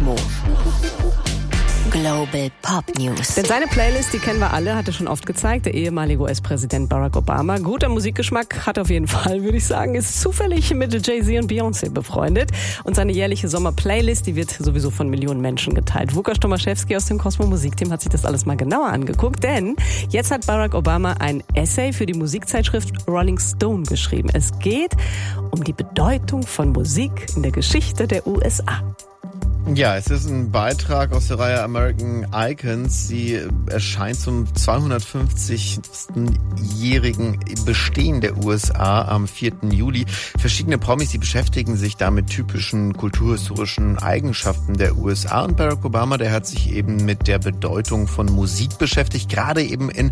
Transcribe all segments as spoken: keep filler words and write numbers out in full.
Kosmo. Global Pop News. Denn seine Playlist, die kennen wir alle, hat er schon oft gezeigt. Der ehemalige U S-Präsident Barack Obama. Guter Musikgeschmack hat auf jeden Fall, würde ich sagen. Ist zufällig mit Jay-Z und Beyoncé befreundet. Und seine jährliche Sommer-Playlist, die wird sowieso von Millionen Menschen geteilt. Łukasz Tomaszewski aus dem Kosmo Musikteam hat sich das alles mal genauer angeguckt. Denn jetzt hat Barack Obama ein Essay für die Musikzeitschrift Rolling Stone geschrieben. Es geht um die Bedeutung von Musik in der Geschichte der U S A. Ja, es ist ein Beitrag aus der Reihe American Icons. Sie erscheint zum zweihundertfünfzigsten jährigen Bestehen der U S A am vierten Juli. Verschiedene Promis, die beschäftigen sich da mit typischen kulturhistorischen Eigenschaften der U S A. Und Barack Obama, der hat sich eben mit der Bedeutung von Musik beschäftigt, gerade eben in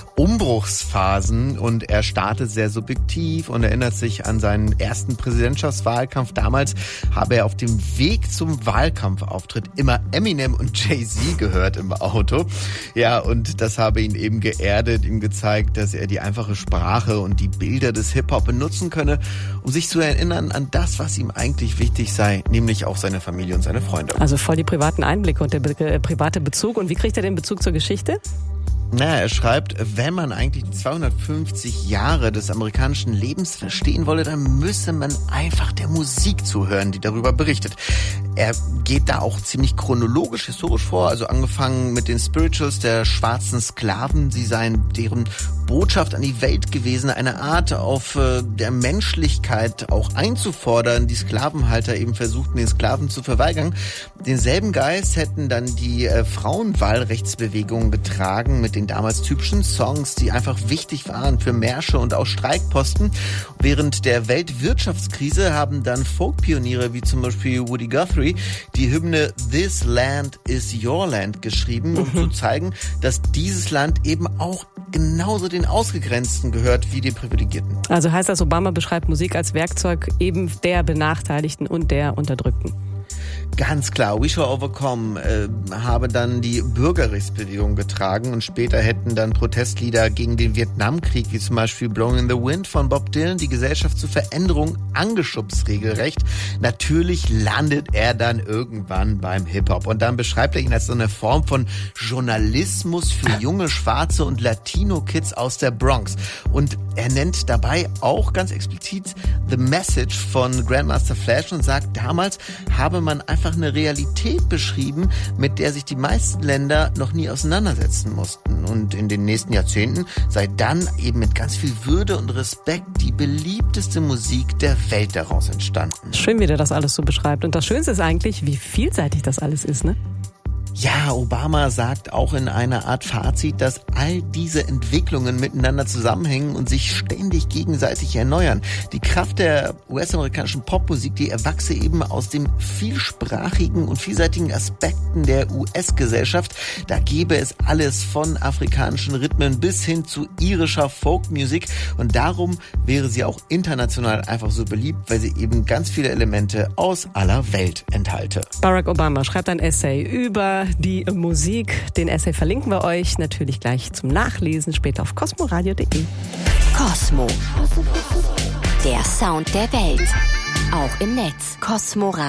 Umbruchsphasen. Und er startet sehr subjektiv und erinnert sich an seinen ersten Präsidentschaftswahlkampf. Damals habe er auf dem Weg zum Wahlkampf Auftritt immer Eminem und Jay-Z gehört im Auto. Ja, und das habe ihn eben geerdet, ihm gezeigt, dass er die einfache Sprache und die Bilder des Hip-Hop benutzen könne, um sich zu erinnern an das, was ihm eigentlich wichtig sei, nämlich auch seine Familie und seine Freunde. Also voll die privaten Einblicke und der be- äh, private Bezug. Und wie kriegt er den Bezug zur Geschichte? Naja, er schreibt, wenn man eigentlich die zweihundertfünfzig Jahre des amerikanischen Lebens verstehen wolle, dann müsse man einfach der Musik zuhören, die darüber berichtet. Er geht da auch ziemlich chronologisch, historisch vor, also angefangen mit den Spirituals der schwarzen Sklaven. Sie seien deren Botschaft an die Welt gewesen, eine Art auf äh, der Menschlichkeit auch einzufordern. Die Sklavenhalter eben versuchten, den Sklaven zu verweigern. Denselben Geist hätten dann die äh, Frauenwahlrechtsbewegung getragen mit den damals typischen Songs, die einfach wichtig waren für Märsche und auch Streikposten. Während der Weltwirtschaftskrise haben dann Folkpioniere wie zum Beispiel Woody Guthrie die Hymne This Land is Your Land geschrieben, um mhm. zu zeigen, dass dieses Land eben auch genauso den Ausgegrenzten gehört wie die Privilegierten. Also heißt das, Obama beschreibt Musik als Werkzeug eben der Benachteiligten und der Unterdrückten? Ganz klar, We Shall Overcome äh, habe dann die Bürgerrechtsbewegung getragen und später hätten dann Protestlieder gegen den Vietnamkrieg, wie zum Beispiel Blowing in the Wind von Bob Dylan, die Gesellschaft zur Veränderung angeschubst regelrecht. Natürlich landet er dann irgendwann beim Hip-Hop und dann beschreibt er ihn als so eine Form von Journalismus für junge Schwarze und Latino-Kids aus der Bronx. Und er nennt dabei auch ganz explizit The Message von Grandmaster Flash und sagt, damals habe man einfach eine Realität beschrieben, mit der sich die meisten Länder noch nie auseinandersetzen mussten. Und in den nächsten Jahrzehnten sei dann eben mit ganz viel Würde und Respekt die beliebteste Musik der Welt daraus entstanden. Schön, wie der das alles so beschreibt. Und das Schönste ist eigentlich, wie vielseitig das alles ist, ne? Ja, Obama sagt auch in einer Art Fazit, dass all diese Entwicklungen miteinander zusammenhängen und sich ständig gegenseitig erneuern. Die Kraft der U S-amerikanischen Popmusik, die erwachse eben aus den vielsprachigen und vielseitigen Aspekten der U S-Gesellschaft. Da gäbe es alles von afrikanischen Rhythmen bis hin zu irischer Folkmusik. Und darum wäre sie auch international einfach so beliebt, weil sie eben ganz viele Elemente aus aller Welt enthalte. Barack Obama schreibt ein Essay über die Musik. Den Essay verlinken wir euch natürlich gleich zum Nachlesen später auf kosmoradio punkt de. Kosmo. Der Sound der Welt. Auch im Netz. Kosmoradio.